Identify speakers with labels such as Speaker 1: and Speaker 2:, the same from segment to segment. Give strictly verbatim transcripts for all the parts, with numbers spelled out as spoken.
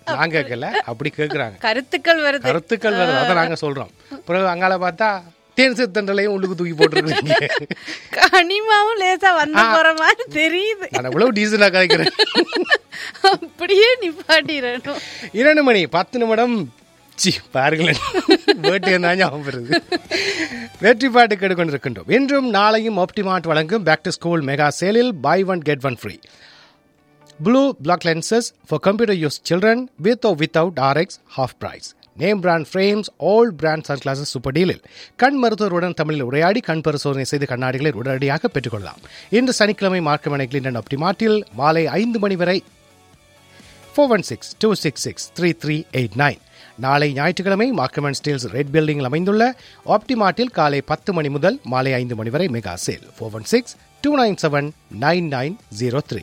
Speaker 1: நான் கேட்கல, அப்படி கேட்குறாங்க.
Speaker 2: கருத்துக்கள் வருது
Speaker 1: கருத்துக்கள் வருது, அதை நாங்கள் சொல்கிறோம். பிறகு அங்கால பார்த்தா தேன் சித்தண்டலையும் உள்ளுக்கு தூக்கி போட்டுருக்கீங்க.
Speaker 2: கனிமாவும் லேசா வந்து போற மாதிரி தெரியுது.
Speaker 1: நான் எவ்வளவு டீசனாக கதைக்கிறேன்.
Speaker 2: அப்படியே நிப்பாட்டிடணும்.
Speaker 1: இரண்டு மணி பத்து நிமிடம். சி பாருங்களேன், வேட்டையன் தான் ஞாபகம் வருது. வெற்றி பாட்டு கேட்டுக்கொண்டிருக்கின்றோம். இன்றும் நாளையும் ஆப்டிமார்ட் வழங்கும் back to school mega சேலில் by one get one free. Blue black lenses for computer use children with or without R X half price. Name brand frames, all brand sunglasses super டீலில். கண் மருத்துவருடன் தமிழில் உரையாடி கண் பரிசோதனை செய்து கண்ணாடிகளை உடனடியாக பெற்றுக்கொள்ளலாம். இன்று சனிக்கிழமை மார்க்கமனை கிளிண்டன் ஆப்டிமார்ட்டில் மாலை ஐந்து மணி வரை. Four one six two six six three three eight nine. நாளை ஞாயிற்றுக்கிழமை மார்க்கமன் ஸ்டீல்ஸ் ரெட் பில்டிங்கில் அமைந்துள்ள ஆப்டிமார்ட்டில் காலை பத்து மணி முதல் மாலை ஐந்து மணி வரை mega sale. Four one six two nine seven nine nine zero three.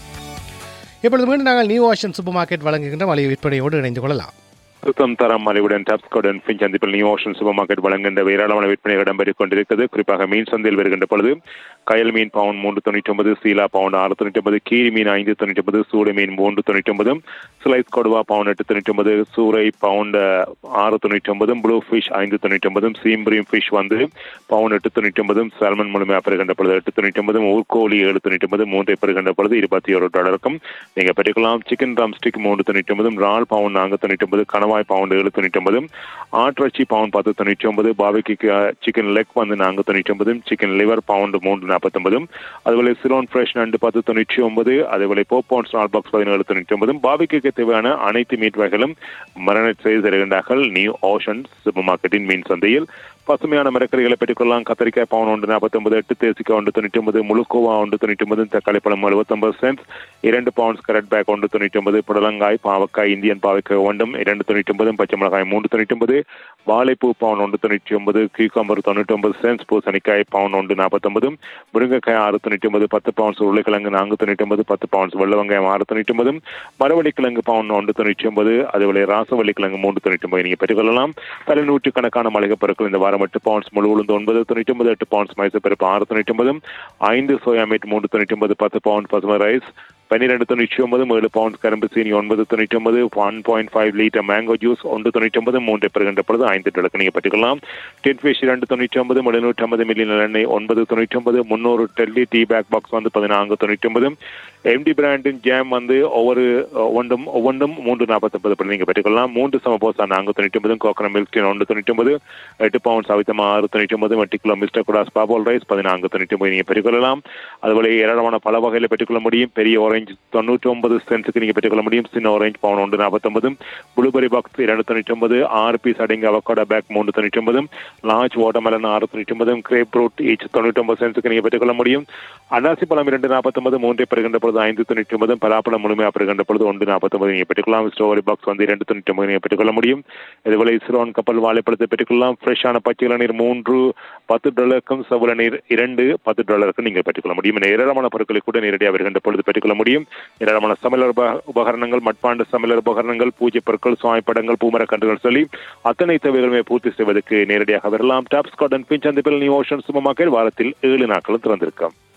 Speaker 1: இப்பொழுது மீண்டும் நாங்கள் நியூ ஓஷன் சூப்பர் மார்க்கெட் வழங்குகின்ற மளிகை விற்பனையோடு இணைந்து கொள்ளலாம்.
Speaker 3: சுத்தம் தரம் மலிவுடன் டாப்ஸ்கோடன் பின் சந்திப்பில் நியூ ஓஷன் சூப்பர் மார்க்கெட் வழங்குகின்ற ஏராளமான விற்பனை இடம்பெற்றுக் கொண்டிருக்கிறது. குறிப்பாக மீன் சந்தையில் வருகின்ற பொழுது கயல் மீன் பவுண்ட் மூன்று தொண்ணூற்றி ஒன்பது, சீலா பவுண்ட் ஆறு தொண்ணூற்றி ஒன்பது, கீரி மீன் ஐந்து தொண்ணூற்றி ஒன்பது, சூடை மீன் மூன்று தொண்ணூற்றி ஒன்பது, ஸ்லைஸ் கொடுவா பவுண்ட் எட்டு தொண்ணூற்றி ஒன்பது, சூரை பவுண்ட் ஆறு தொண்ணூற்றி ஒன்பது, ப்ளூ ஃபிஷ் ஐந்து தொண்ணூற்றி ஒன்பது, சீம்பிரியம் ஃபிஷ் வந்து பவுண்ட் எட்டு தொண்ணூற்றி ஒன்பது, சால்மன் முழுமையாக பெறுகின்ற பொழுது எட்டு தொண்ணூற்றி ஒன்பது, ஊர்கோழி ஏழு தொண்ணூற்றி ஒன்பது, மூன்றை பெறுகின்ற பொழுது இருபத்தி ஒரு டாலருக்கும் நீங்கள் பெற்றுக்கலாம். சிக்கன் ட்ரம் ஸ்டிக் மூன்று தொண்ணூற்றி ஒன்பது, ரால் பவுண்ட் நான்கு தொண்ணூற்றி ஒன்பது, கணவாய் பவுண்ட் ஏழு தொண்ணூற்றி ஒன்பது, ஆட்ரச்சி பவுண்ட் பத்து தொண்ணூற்றி ஒன்பது, பாபிக்கு சிக்கன் லெக் வந்து நான்கு தொண்ணூற்றி ஒன்பது, சிக்கன் லிவர் பவுண்ட் மூன்று நாற்பத்தி ஒன்பது, அதுபோல சிலோன் ஃப்ரெஷ் நண்டு பத்து தொண்ணூற்றி ஒன்பது, அதேபோல போப் பவுண்ட் ஸ்மால் பாக்ஸ் பதினேழு தொண்ணூற்றி ஒன்பது. பாபிக்கு தேவையான அனைத்து மீட் வகைகளும் மரண செய்து தருகின்றார்கள் நியூ ஓஷன் சூப்பர் மார்க்கெட்டின் மீன் சந்தையில். பசுமையான மரக்கறிகளை பெற்றுக்கொள்ளலாம். கத்திரிக்காய் பவுன் ஒன்று நாற்பத்தி ஒன்பது, எட்டு தேசிக்காய் ஒன்று தொண்ணூற்றி ஒன்பது, முழுக்கோவா ஒன்று தொண்ணூற்றி ஒன்பது, தக்காளி பழம் எழுபத்தி ஒன்பது சென்ட், இரண்டு பவுண்ட்ஸ் கரட் பேக் ஒன்று தொண்ணூற்றி ஒன்பது, புடலங்காய் பாவக்காய் இந்தியன் பாவக்காய் ஒன்றும் இரண்டு தொண்ணூற்றி ஒன்பது, பச்சை மிளகாய் மூன்று தொண்ணூற்றி ஒன்பது, வாழைப்பூ பவுன் ஒன்று தொண்ணூற்றி ஒன்பது, கியூக்கம்பர் தொண்ணூற்றி ஒன்பது சென்ட்ஸ், பூசணிக்காய் பவுன் ஒன்று நாற்பத்தி ஒன்பது, முருங்கைக்காய் ஆறு தொண்ணூற்றி ஒன்பது, பத்து பவுண்ட்ஸ் உருளைக்கிழங்கு நான்கு தொண்ணூற்றி ஒன்பது, பத்து பவுண்ட்ஸ் வெள்ளை வெங்காயம் ஆறு தொண்ணூற்றி ஒன்பது, மரவள்ளிக்கிழங்கு பவுன் ஒன்று தொண்ணூற்றி ஒன்பது, அதேபோல ராசவள்ளிக்கிழங்கு மூன்று தொண்ணூற்றி ஒன்பது நீங்கள் பெற்றுக்கொள்ளலாம். பல நூற்றுக்கணக்கான மளிகை பொருட்கள் இந்த வாரம் எட்டு பவுண்ட்ஸ் முழு உளுந்து ஒன்பது தொண்ணூற்றி ஒன்பது, எட்டு பவுண்ட்ஸ் மைசூர் பருப்பு ஆறு தொண்ணூற்றி ஒன்பது, ஐந்து சோயா மீட் மூன்று தொண்ணூற்றி ஒன்பது, பத்து பவுண்ட் பசுமை ரைஸ் பன்னிரண்டு தொண்ணூற்றி ஒன்பது, ஏழு பவுண்ட்ஸ் கரும்பு சீனி ஒன்பது தொண்ணூற்றி ஒன்பது, one point five litre mango juice ஒன்று தொண்ணூற்றி ஒன்பது, மூன்று பெறுகின்ற பொழுது ஐந்து டாலருக்கு நீங்கள் பெற்றுக்கலாம். டென் ஃபிஷ் இரண்டு தொண்ணூற்றி ஒன்பது, எழுநூற்றி ஐம்பது மில்லி நல்லெண்ணெய் ஒன்பது தொண்ணூற்றி ஒன்பது, முன்னூறு டெல்லி டீ பேக் பாக்ஸ் வந்து பதினான்கு தொண்ணூற்றி ஒன்பது, எம்டி பிராண்டின் ஜாம் வந்து ஒவ்வொரு ஒவ்வொன்றும் ஒவ்வொன்றும் மூன்று நாற்பத்தி ஒன்பது நீங்கள் பெற்றுக்கொள்ளலாம். மூன்று சமபோசா நான்கு தொண்ணூற்றி ஒன்பது, கோகனட் மில்க் டீன் ஒன்று தொண்ணூற்றி ஒன்பது, எட்டு பவுண்ட்ஸ் அவித்தமா ஆறு தொண்ணூற்றி ஒன்பது, எட்டு கிலோ மிஸ்டர் குடாஸ் பாபோல் ரைஸ் பதினான்கு தொண்ணூற்றி ஒன்பது நீங்கள் பெற்றுக்கொள்ளலாம். அதுபோல ஏராளமான பல வகையில் பெற்றுக்கொள்ள முடியும். பெரிய ஆரஞ்சு தொண்ணூற்றி ஒன்பது சென்ட்ஸுக்கு நீங்கள் பெற்றுக்கொள்ள முடியும். சின்ன ஆரஞ்சு பவுன் ஒன்று நாற்பத்தி ஒன்பது, ப்ளூபெரி பாக்ஸ் இரண்டு தொண்ணூற்றி ஒன்பது, ஆறு பீஸ் அடங்கி அவக்காடோ பேக் மூன்று தொண்ணூற்றி ஒன்பது, லார்ஜ் வாட்டர்மெலன் ஆறு தொண்ணூற்றி ஒன்பது, கிரேப் ஃப்ரூட் ஈச் தொண்ணூற்றி ஒன்பது சென்ட்ஸுக்கு நீங்கள் பெற்றுக்கொள்ள முடியும். அன்னாசி பழம் இரண்டு நாற்பத்தி ஒன்பது, மூன்றை பெறுகின்ற பொழுது ஐந்து தொண்ணூற்றி ஒன்பது, பலாப்பழம் முழுமையாக பெறுகின்ற பொழுது ஒன்று நாற்பத்தி ஒன்பது நீங்கள் பெற்றுக்கொள்ளலாம். ஸ்ட்ராபெரி பாக்ஸ் வந்து இரண்டு தொண்ணூற்றி ஒன்பது நீங்கள் பெற்றுக்கொள்ள முடியும். இதுபோல இஸ்ரோன் கப்பல் வாழைப்பழத்தை பெற்றுக்கொள்ளலாம். ஃப்ரெஷ்ஷான பச்சை இளநீர் மூன்று பத்து டாலருக்கும், செவ்வள நீர் இரண்டு பத்து டாலருக்கும் நீங்கள் பெற்றுக்கொள்ள முடியும். ஏராளமான பொருட்களை கூட நேரடியாக வருகின்ற பொழுது பெற்றுக்கொள்ள முடியும். ஏராளமான சமையல் உபகரணங்கள், மட்பாண்டு சமையல் உபகரணங்கள், பூஜை பொருட்கள், சுவாய்ப்படங்கள், பூமர கன்றுகள் சொல்லி அத்தனை தேவைகளுமே பூர்த்தி செய்வதற்கு நேரடியாக வரலாம். டாப்ஸ்கார்டன் பின் சந்திப்பில் நியூ ஓஷன் சூப்பர் மார்க்கெட் வாரத்தில் ஏழு நாட்களும் திறந்திருக்கும்.